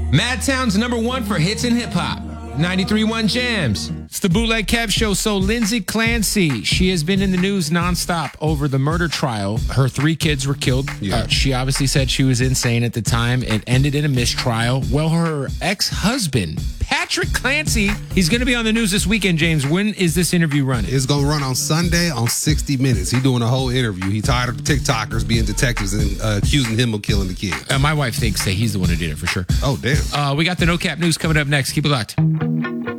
Madtown's #1 for hits and hip hop. 93.1 Jams. It's the Bootleg Kev Show. So Lindsay Clancy, she has been in the news nonstop over the murder trial. Her 3 kids were killed. Yeah. She obviously said she was insane at the time. It ended in a mistrial. Well, her ex-husband, Patrick Clancy, he's going to be on the news this weekend, James. When is this interview running? It's going to run on Sunday on 60 Minutes. He's doing a whole interview. He tired of TikTokers being detectives and accusing him of killing the kid. My wife thinks that he's the one who did it for sure. Oh, damn. We got the No Cap News coming up next. Keep it locked.